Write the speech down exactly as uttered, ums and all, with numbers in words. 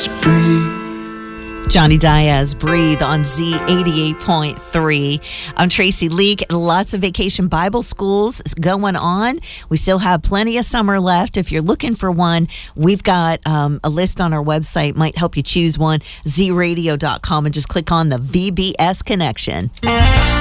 Johnny Diaz, Breathe on Z eighty-eight point three. I'm Tracy Leak. Lots of vacation Bible schools going on. We still have plenty of summer left. If you're looking for one, we've got um, a list on our website. Might help you choose one, z radio dot com, and just click on the V B S connection.